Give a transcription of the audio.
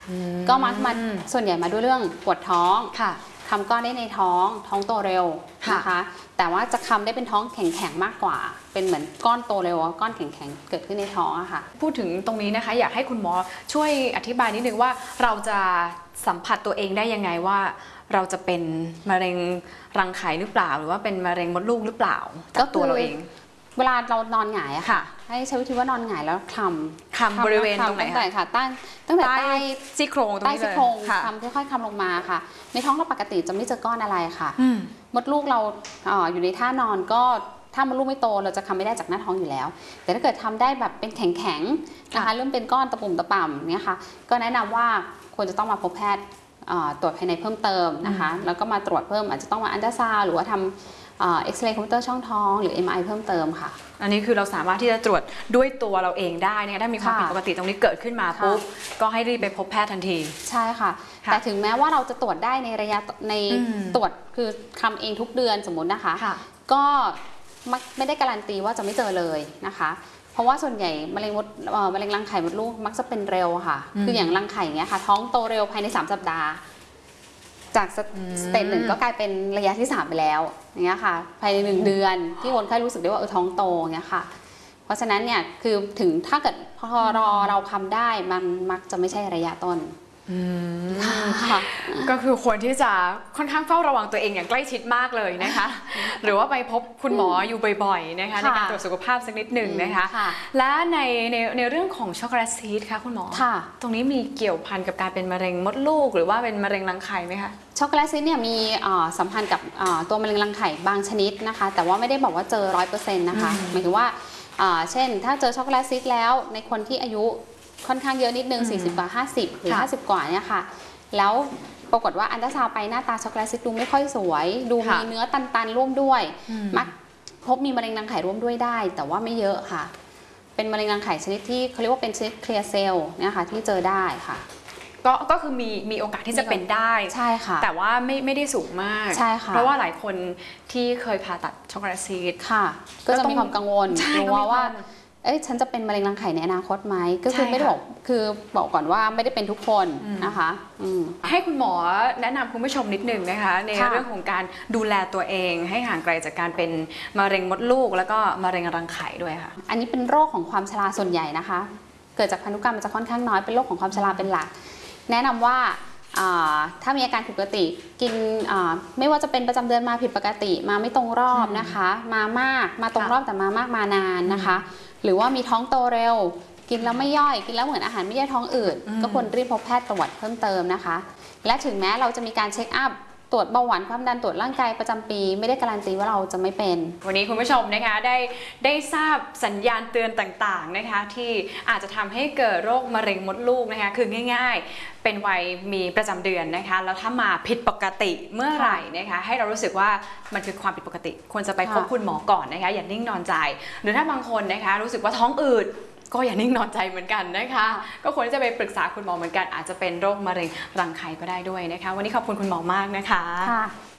ก็มักมาส่วนใหญ่มาด้วยเรื่องปวดท้องคำก้อนได้ในท้องโตเร็วนะคะแต่ว่าจะคำได้เป็นท้องแข็งๆมากกว่าเป็นเหมือนก้อนโตเร็วก้อนแข็งๆเกิดขึ้นในท้องอะค่ะพูดถึงตรงนี้นะคะอยากให้คุณหมอช่วยอธิบายนิดนึงว่าเราจะสัมผัสตัวเองได้ยังไงว่าเราจะเป็นมะเร็งรังไข่หรือเปล่าหรือว่าเป็นมะเร็งมดลูกหรือเปล่าจากตัวเราเองเวลาเรานอนหงายอะค่ะให้ใช้วิธีว่านอนหงายแล้วคลำบริเวณตรงไหนค่ะตั้งแต่ใต้ซี่โครงตรงนี้เลยคลำค่อยๆคลำลงมาค่ะในท้องเราปกติจะไม่เจอก้อนอะไรค่ะมดลูกเราอยู่ในท่านอนก็ถ้ามดลูกไม่โตเราจะทำไม่ได้จากหน้าท้องอยู่แล้วแต่ถ้าเกิดทำได้แบบเป็นแข็งๆนะคะเริ่มเป็นก้อนตะปุ่มตะป่ำเนี่ยค่ะก็แนะนำว่าควรจะต้องมาพบแพทย์ตรวจภายในเพิ่มเติมนะคะแล้วก็มาตรวจเพิ่มอาจจะต้องมาอัลตราซาวด์หรือว่าทำเอ็กซเรย์คอมพิวเตอร์ช่องท้องหรือ MRI เพิ่มเติมค่ะอันนี้คือเราสามารถที่จะตรวจด้วยตัวเราเองได้นะคะถ้ามีความผิดปกติตรงนี้เกิดขึ้นมาปุ๊บก็ให้รีบไปพบแพทย์ทันทีใช่ค่ะแต่ถึงแม้ว่าเราจะตรวจได้ในระยะในตรวจคือทำเองทุกเดือนสมมตินะคะก็ไม่ได้การันตีว่าจะไม่เจอเลยนะคะเพราะว่าส่วนใหญ่มะเร็งรังไข่มดลูกมักจะเป็นเร็วค่ะคืออย่างรังไข่เนี้ยค่ะท้องโตเร็วภายใน3 สัปดาห์จากสเตจ 1ก็กลายเป็นระยะที่3ไปแล้วอย่างเงี้ยค่ะภายใน1 เดือนที่คนไข้รู้สึกได้ว่าท้องโตเงี้ยค่ะเพราะฉะนั้นเนี่ยคือถึงถ้าเกิดพอเราคำได้มันมักจะไม่ใช่ระยะต้นก็คือควรที่จะค่อนข้างเฝ้าระวังตัวเองอย่างใกล้ชิดมากเลยนะคะหรือว่าไปพบคุณหมออยู่บ่อยๆนะคะในการตรวจสุขภาพสักนิดหนึ่งนะคะและในเรื่องของช็อกโกแลตซีสค่ะคุณหมอตรงนี้มีเกี่ยวพันกับการเป็นมะเร็งมดลูกหรือว่าเป็นมะเร็งรังไข่ไหมคะช็อกโกแลตซีสเนี่ยมีสัมพันธ์กับตัวมะเร็งรังไข่บางชนิดนะคะแต่ว่าไม่ได้บอกว่าเจอ100%นะคะหมายถึงว่าเช่นถ้าเจอช็อกโกแลตซีสแล้วในคนที่อายุค่อนข้างเยอะนิดนึง40 กว่า 50หรือ50 กว่าเนี่ยค่ะแล้วปรากฏว่าอัลตราซาวด์ไปหน้าตาช็อกโกแลตซีสดูไม่ค่อยสวยดูมีเนื้อตันๆร่วมด้วยมักพบมีมะเร็งรังไข่ร่วมด้วยได้แต่ว่าไม่เยอะค่ะเป็นมะเร็งรังไข่ชนิดที่เขาเรียกว่าเป็นชนิดเคลียร์เซลล์เนี่ยค่ะที่เจอได้ค่ะก็คือมีโอกาสที่จะเป็นได้ใช่ค่ะแต่ว่าไม่ได้สูงมากใช่ค่ะเพราะว่าหลายคนที่เคยผ่าตัดช็อกโกแลตซีสค่ะก็จะมีความกังวลกลัวว่าฉันจะเป็นมะเร็งรังไข่ในอนาคตไหมก็คือไม่ได้บอกคือบอกก่อนว่าไม่ได้เป็นทุกคนนะคะให้คุณหมอแนะนำคุณผู้ชมนิดนึงนะคะในเรื่องของการดูแลตัวเองให้ห่างไกลจากการเป็นมะเร็งมดลูกแล้วก็มะเร็งรังไข่ด้วยค่ะอันนี้เป็นโรคของความชราส่วนใหญ่นะคะเกิดจากพันธุกรรมมันจะค่อนข้างน้อยเป็นโรคของความชราเป็นหลักแนะนำว่าถ้ามีอาการผิดปกติกินไม่ว่าจะเป็นประจำเดือนมาผิดปกติมาไม่ตรงรอบนะคะมามากมาตรงรอบแต่มามากมานานนะคะหรือว่ามีท้องโตเร็วกินแล้วไม่ย่อยกินแล้วเหมือนอาหารไม่ย่อยท้องอืดก็ควรรีบพบแพทย์ตรวจเพิ่มเติมนะคะและถึงแม้เราจะมีการเช็คอัพตรวจเบาหวานความดันตรวจร่างกายประจำปีไม่ได้การันตีว่าเราจะไม่เป็นวันนี้คุณผู้ชมนะคะได้ทราบสัญญาณเตือนต่างๆนะคะที่อาจจะทำให้เกิดโรคมะเร็งมดลูกนะคะคือง่ายๆเป็นวัยมีประจำเดือนนะคะแล้วถ้ามาผิดปกติเมื่อไหร่นะคะให้เรารู้สึกว่ามันคือความผิดปกติควรจะไปพบคุณหมอก่อนนะคะอย่านิ่งนอนใจหรือถ้าบางคนนะคะรู้สึกว่าท้องอืดก็อย่านิ่งนอนใจเหมือนกันนะคะก็ควรที่จะไปปรึกษาคุณหมอเหมือนกันอาจจะเป็นโรคมะเร็งรังไข่ก็ได้ด้วยนะคะวันนี้ขอบคุณคุณหมอมากนะคะ